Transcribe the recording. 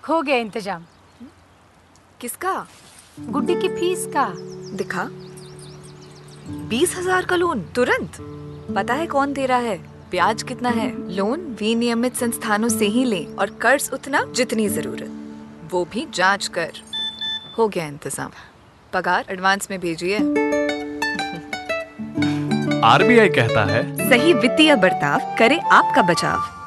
हो गया इंतजाम। किसका? गुड्डी की फीस का। दिखा। 20,000 का लोन तुरंत। पता है कौन दे रहा है, ब्याज कितना है? लोन विनियमित संस्थानों से ही लें और कर्ज उतना जितनी जरूरत, वो भी जांच कर। हो गया इंतजाम। पगार एडवांस में भेजिए। आरबीआई कहता है, सही वित्तीय बर्ताव करे आपका बचाव।